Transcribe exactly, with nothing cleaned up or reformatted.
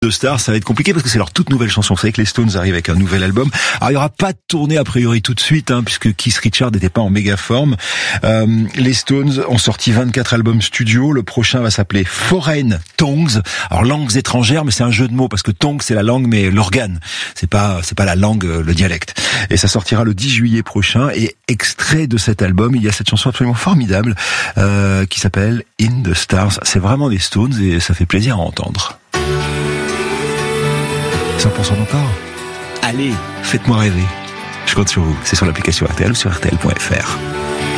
The Stars, ça va être compliqué parce que c'est leur toute nouvelle chanson. Vous savez que les Stones arrivent avec un nouvel album. Alors il y aura pas de tournée a priori tout de suite, hein, puisque Keith Richards n'était pas en méga forme. Euh, les Stones ont sorti vingt-quatre albums studio. Le prochain va s'appeler Foreign Tongues. Alors langues étrangères, mais c'est un jeu de mots parce que tongue c'est la langue, mais l'organe. C'est pas c'est pas la langue, le dialecte. Et ça sortira le dix juillet prochain. Et extrait de cet album, il y a cette chanson absolument formidable euh, qui s'appelle In the Stars. C'est vraiment des Stones et ça fait plaisir à entendre. cent pour cent encore. Allez, faites-moi rêver. Je compte sur vous. C'est sur l'application R T L ou sur R T L point F R.